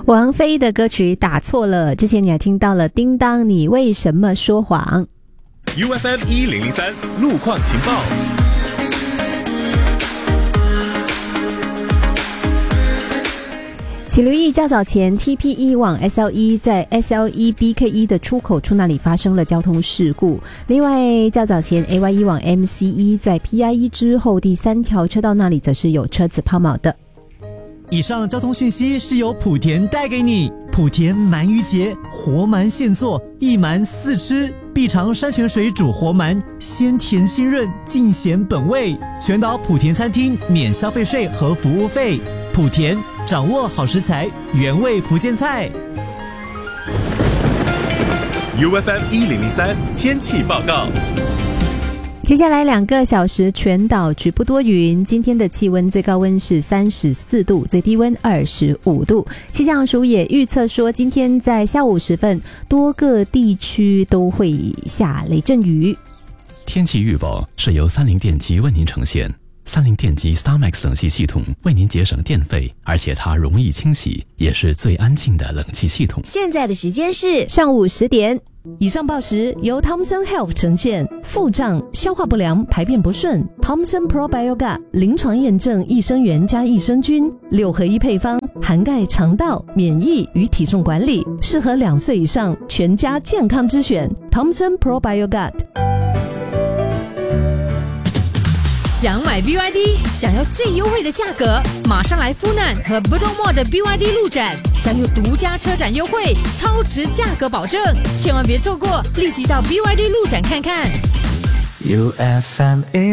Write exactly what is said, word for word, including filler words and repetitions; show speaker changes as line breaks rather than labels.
王菲的歌曲打错了，之前你还听到了叮当你为什么说谎。
U F M 一零零三路况情报。
请留意较早前 T P E 往 S L E 在 S L E B K E 的出口处那里发生了交通事故。另外较早前 A Y E 往 M C E 在 P I E 之后第三条车道那里则是有车子抛锚的。
以上交通讯息是由莆田带给你。莆田鳗鱼节，活鳗现做，一鳗四吃，必尝山泉水煮活鳗，鲜甜清润，尽显本味。全岛莆田餐厅免消费税和服务费。莆田掌握好食材，原味福建菜。
U F M 一零零三天气报告。
接下来两个小时全岛局部多云，今天的气温最高温是三十四度，最低温二十五度。气象署也预测说，今天在下午时分多个地区都会下雷阵雨。
天气预报是由三菱电机为您呈现。三菱电机 StarMax 冷气系统为您节省电费，而且它容易清洗，也是最安静的冷气系统。
现在的时间是
上午十点。
以上报时由 Thomson Health 呈现。腹胀、消化不良、排便不顺 Thomson Probiogat 临床验证益生元加益生菌六合一配方，涵盖肠道、免疫与体重管理，适合两岁以上全家健康之选 Thomson Probiogat。
想买 B Y D， 想要最优惠的价格，马上来富南和 Bedok Mall 的 B Y D 路展，享有独家车展优惠，超值价格保证，千万别错过，立即到 B Y D 路展看看。
U F M